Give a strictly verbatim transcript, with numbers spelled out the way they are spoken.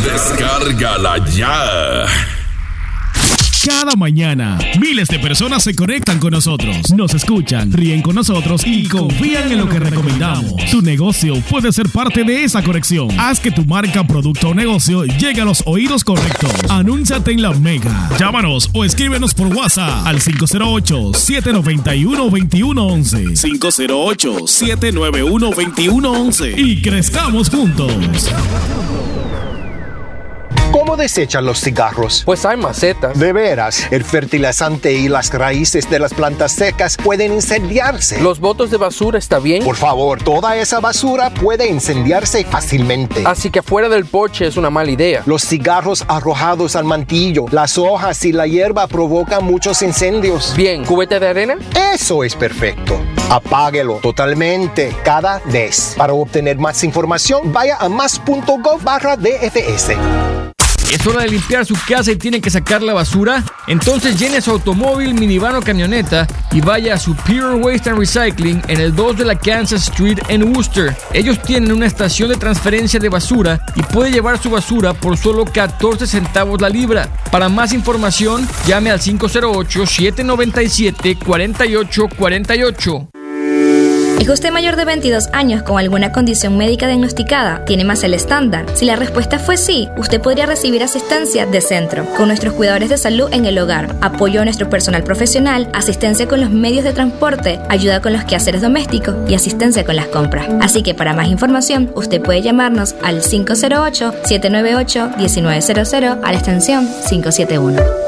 Descárgala ya. Cada mañana, miles de personas se conectan con nosotros, nos escuchan, ríen con nosotros y confían en lo que recomendamos. Tu negocio puede ser parte de esa conexión. Haz que tu marca, producto o negocio llegue a los oídos correctos. Anúnciate en La Mega. Llámanos o escríbenos por WhatsApp al cinco cero ocho, siete nueve uno, dos uno uno uno. cinco cero ocho, siete nueve uno, dos uno uno uno. Y crezcamos juntos. ¿Cómo desechan los cigarros? Pues hay macetas. De veras, el fertilizante y las raíces de las plantas secas pueden incendiarse. ¿Los botes de basura está bien? Por favor, toda esa basura puede incendiarse fácilmente. Así que fuera del porche es una mala idea. Los cigarros arrojados al mantillo, las hojas y la hierba provocan muchos incendios. Bien, ¿cubeta de arena? Eso es perfecto. Apáguelo totalmente cada vez. Para obtener más información, vaya a más punto gov barra D F S. ¿Es hora de limpiar su casa y tiene que sacar la basura? Entonces llene su automóvil, minivan o camioneta y vaya a Superior Waste and Recycling en el dos de la Kansas Street en Worcester. Ellos tienen una estación de transferencia de basura y puede llevar su basura por solo catorce centavos la libra. Para más información, llame al cinco cero ocho, siete nueve siete, cuatro ocho cuatro ocho. ¿Es usted mayor de veintidós años con alguna condición médica diagnosticada? ¿Tiene más el estándar? Si la respuesta fue sí, usted podría recibir asistencia de centro, con nuestros cuidadores de salud en el hogar, apoyo a nuestro personal profesional, asistencia con los medios de transporte, ayuda con los quehaceres domésticos y asistencia con las compras. Así que para más información, usted puede llamarnos al cinco cero ocho, siete nueve ocho, uno nueve cero cero a la extensión cinco siete uno.